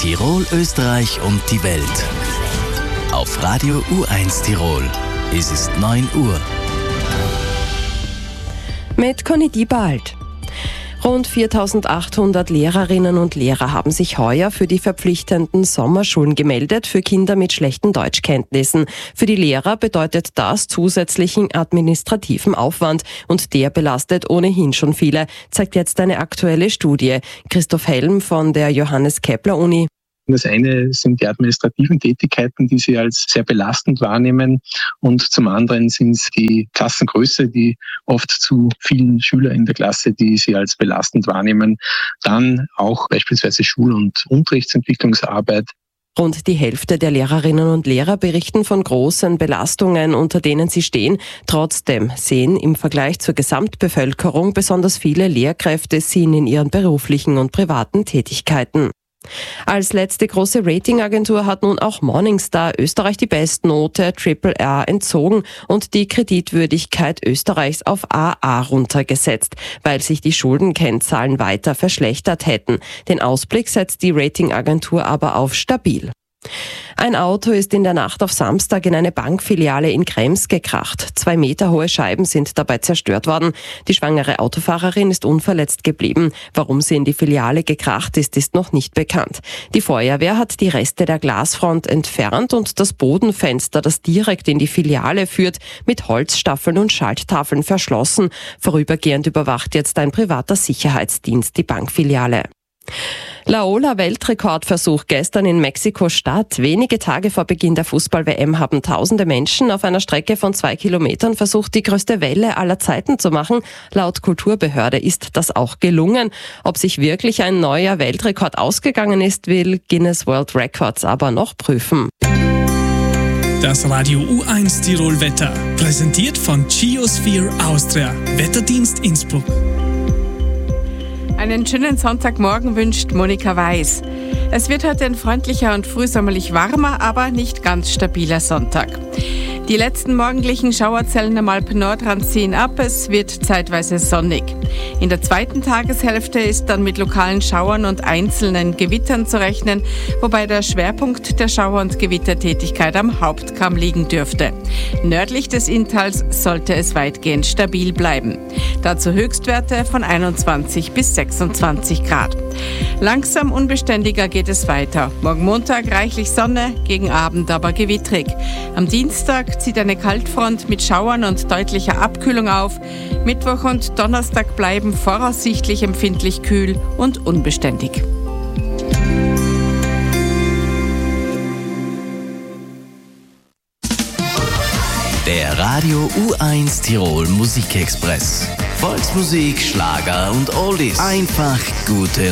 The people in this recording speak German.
Tirol, Österreich und die Welt. Auf Radio U1 Tirol. Es ist 9 Uhr. Mit Conny Diebald. Rund 4.800 Lehrerinnen und Lehrer haben sich heuer für die verpflichtenden Sommerschulen gemeldet für Kinder mit schlechten Deutschkenntnissen. Für die Lehrer bedeutet das zusätzlichen administrativen Aufwand und der belastet ohnehin schon viele, zeigt jetzt eine aktuelle Studie. Christoph Helm von der Johannes Kepler Uni. Das eine sind die administrativen Tätigkeiten, die sie als sehr belastend wahrnehmen, und zum anderen sind es die Klassengröße, die oft zu vielen Schüler in der Klasse, die sie als belastend wahrnehmen. Dann auch beispielsweise Schul- und Unterrichtsentwicklungsarbeit. Rund die Hälfte der Lehrerinnen und Lehrer berichten von großen Belastungen, unter denen sie stehen. Trotzdem sehen im Vergleich zur Gesamtbevölkerung besonders viele Lehrkräfte Sinn in ihren beruflichen und privaten Tätigkeiten. Als letzte große Ratingagentur hat nun auch Morningstar Österreich die Bestnote RRR entzogen und die Kreditwürdigkeit Österreichs auf AA runtergesetzt, weil sich die Schuldenkennzahlen weiter verschlechtert hätten. Den Ausblick setzt die Ratingagentur aber auf stabil. Ein Auto ist in der Nacht auf Samstag in eine Bankfiliale in Krems gekracht. 2 Meter hohe Scheiben sind dabei zerstört worden. Die schwangere Autofahrerin ist unverletzt geblieben. Warum sie in die Filiale gekracht ist, ist noch nicht bekannt. Die Feuerwehr hat die Reste der Glasfront entfernt und das Bodenfenster, das direkt in die Filiale führt, mit Holzstaffeln und Schalttafeln verschlossen. Vorübergehend überwacht jetzt ein privater Sicherheitsdienst die Bankfiliale. Laola-Weltrekordversuch gestern in Mexiko-Stadt. Wenige Tage vor Beginn der Fußball-WM haben tausende Menschen auf einer Strecke von 2 Kilometern versucht, die größte Welle aller Zeiten zu machen. Laut Kulturbehörde ist das auch gelungen. Ob sich wirklich ein neuer Weltrekord ausgegangen ist, will Guinness World Records aber noch prüfen. Das Radio U1 Tirol Wetter, präsentiert von Geosphere Austria, Wetterdienst Innsbruck. Einen schönen Sonntagmorgen wünscht Monika Weiß. Es wird heute ein freundlicher und frühsommerlich warmer, aber nicht ganz stabiler Sonntag. Die letzten morgendlichen Schauerzellen am Alpen-Nordrand ziehen ab, es wird zeitweise sonnig. In der zweiten Tageshälfte ist dann mit lokalen Schauern und einzelnen Gewittern zu rechnen, wobei der Schwerpunkt der Schauer- und Gewittertätigkeit am Hauptkamm liegen dürfte. Nördlich des Inntals sollte es weitgehend stabil bleiben. Dazu Höchstwerte von 21 bis 26 Grad. Langsam unbeständiger geht es weiter. Morgen Montag reichlich Sonne, gegen Abend aber gewittrig. Am Dienstag zieht eine Kaltfront mit Schauern und deutlicher Abkühlung auf. Mittwoch und Donnerstag bleiben voraussichtlich empfindlich kühl und unbeständig. Der Radio U1 Tirol Musikexpress. Volksmusik, Schlager und Oldies. Einfach gute